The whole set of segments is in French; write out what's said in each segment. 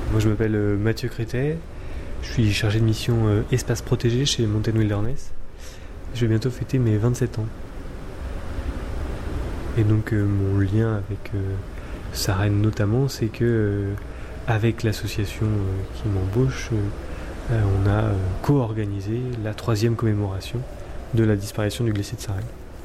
Moi je m'appelle Mathieu Crétet, je suis chargé de mission espace protégé chez Mountain Wilderness. Je vais bientôt fêter mes 27 ans. Et donc mon lien avec Sarenne notamment, c'est que avec l'association qui m'embauche, on a co-organisé la 3e commémoration de la disparition du glacier de Sarenne.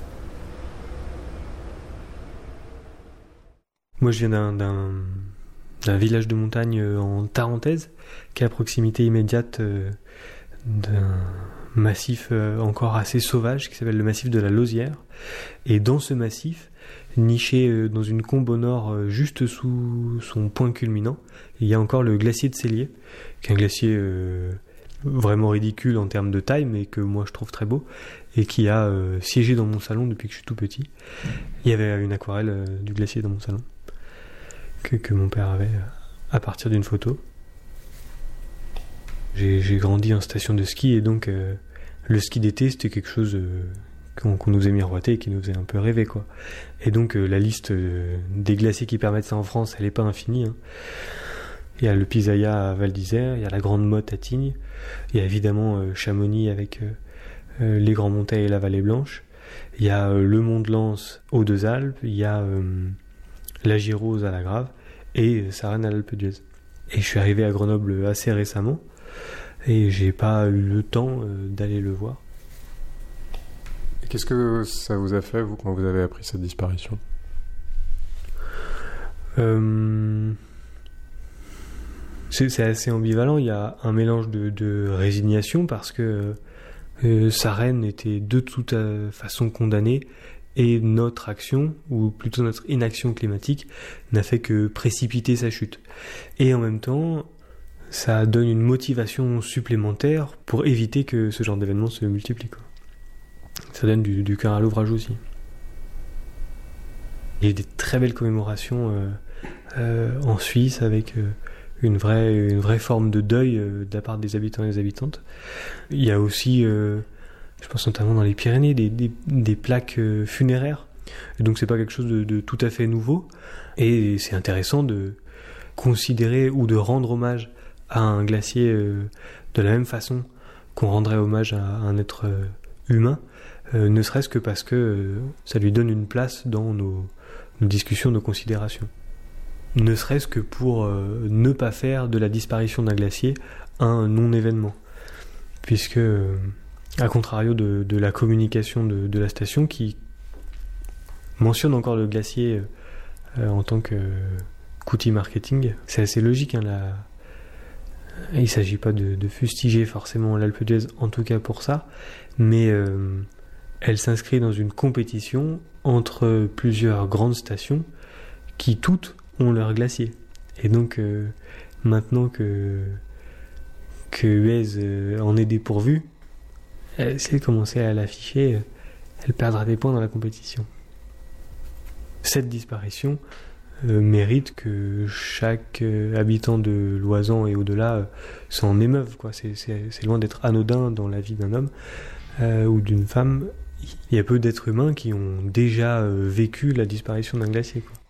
Moi je viens d'un village de montagne en Tarentaise, qui est à proximité immédiate d'un massif encore assez sauvage, qui s'appelle le massif de la Lausière. Et dans ce massif, niché dans une combe au nord, juste sous son point culminant, il y a encore le glacier de Cellier, qui est un glacier vraiment ridicule en termes de taille, mais que moi je trouve très beau, et qui a siégé dans mon salon depuis que je suis tout petit. Il y avait une aquarelle du glacier dans mon salon, que mon père avait à partir d'une photo. J'ai grandi en station de ski, et donc le ski d'été c'était quelque chose qu'on nous faisait miroiter et qui nous faisait un peu rêver, quoi. Et donc la liste des glaciers qui permettent ça en France, elle n'est pas infinie, hein. Il y a le Pisaya à Val d'Isère, il y a la Grande Motte à Tignes, il y a évidemment Chamonix avec les Grands Montets et la Vallée Blanche, il y a le Mont de Lens aux Deux-Alpes, il y a la Girose à la Grave et Sarenne à l'Alpe d'Huez. Et je suis arrivé à Grenoble assez récemment et j'ai pas eu le temps d'aller le voir. Et qu'est-ce que ça vous a fait, vous, quand vous avez appris cette disparition ? C'est assez ambivalent. Il y a un mélange de résignation parce que Sarenne était de toute façon condamnée et notre action, ou plutôt notre inaction climatique, n'a fait que précipiter sa chute. Et en même temps, ça donne une motivation supplémentaire pour éviter que ce genre d'événement se multiplie, quoi. Ça donne du cœur à l'ouvrage aussi. Il y a des très belles commémorations en Suisse avec une vraie forme de deuil de la part des habitants et des habitantes. Il y a aussi, je pense notamment dans les Pyrénées, des plaques funéraires. Et donc c'est pas quelque chose de tout à fait nouveau. Et c'est intéressant de considérer ou de rendre hommage à un glacier de la même façon qu'on rendrait hommage à un être humain, ne serait-ce que parce que ça lui donne une place dans nos discussions, nos considérations. Ne serait-ce que pour ne pas faire de la disparition d'un glacier un non-événement. Puisque, à contrario de la communication de la station, qui mentionne encore le glacier en tant qu'outil marketing, c'est assez logique, hein, il ne s'agit pas de fustiger forcément l'Alpe d'Huez, en tout cas pour ça, mais elle s'inscrit dans une compétition entre plusieurs grandes stations qui toutes ont leur glacier. Et donc maintenant que Huez en est dépourvu, si elle commençait à l'afficher, elle perdra des points dans la compétition. Cette disparition mérite que chaque habitant de Loisan et au-delà s'en émeuve, quoi. C'est loin d'être anodin dans la vie d'un homme ou d'une femme. Il y a peu d'êtres humains qui ont déjà vécu la disparition d'un glacier, quoi.